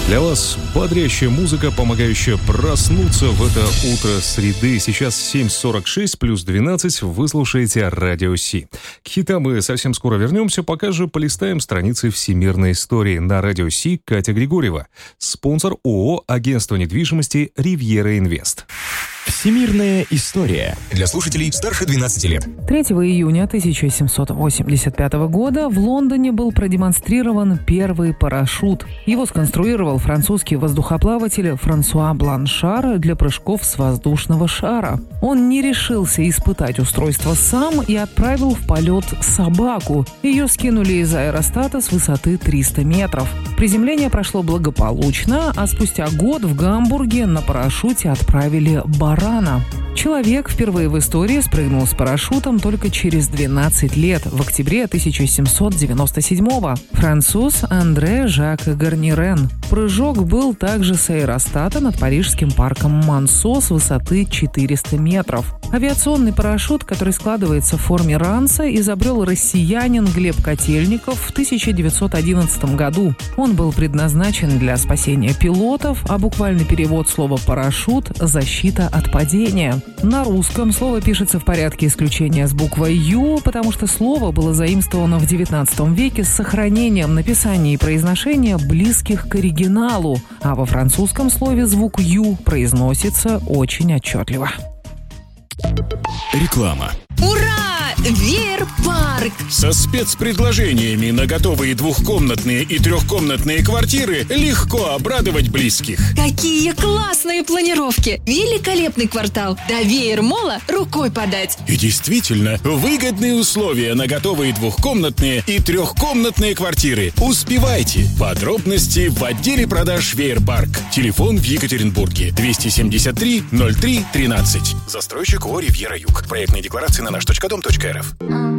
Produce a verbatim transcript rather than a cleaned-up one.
Для вас бодрящая музыка, помогающая проснуться в это утро среды. Сейчас семь сорок шесть плюс двенадцать. Вы слушаете Радио Си. К хитам мы совсем скоро вернемся, пока же полистаем страницы всемирной истории. На Радио Си Катя Григорьева. Спонсор ООО «Агентство недвижимости Ривьера Инвест». Всемирная история. Для слушателей старше двенадцати лет. третьего июня тысяча семьсот восемьдесят пятого года в Лондоне был продемонстрирован первый парашют. Его сконструировал французский воздухоплаватель Франсуа Бланшар для прыжков с воздушного шара. Он не решился испытать устройство сам и отправил в полет собаку. Ее скинули из аэростата с высоты триста метров. Приземление прошло благополучно, а спустя год в Гамбурге на парашюте отправили барана. Человек впервые в истории спрыгнул с парашютом только через двенадцать лет, в октябре тысяча семьсот девяносто седьмого. Француз Андре Жак Гарнирен. Прыжок был также с аэростата над парижским парком Мансо с высоты четыреста метров. Авиационный парашют, который складывается в форме ранца, изобрел россиянин Глеб Котельников в тысяча девятьсот одиннадцатом году. Он был предназначен для спасения пилотов, а буквальный перевод слова «парашют» – «защита от падения». На русском слово пишется в порядке исключения с буквой «Ю», потому что слово было заимствовано в девятнадцатом веке с сохранением написания и произношения близких к оригиналу, а во французском слове звук «Ю» произносится очень отчетливо. Реклама. Ура! Веер-парк! Со спецпредложениями на готовые двухкомнатные и трехкомнатные квартиры легко обрадовать близких. Какие классные планировки! Великолепный квартал! До Веер-мола рукой подать! И действительно, выгодные условия на готовые двухкомнатные и трехкомнатные квартиры. Успевайте! Подробности в отделе продаж Веер-парк. Телефон в Екатеринбурге двести семьдесят три ноль три тринадцать. Застройщик ООО «Ривьера Юг». Проектные декларации на наш точка дом точка эр эф.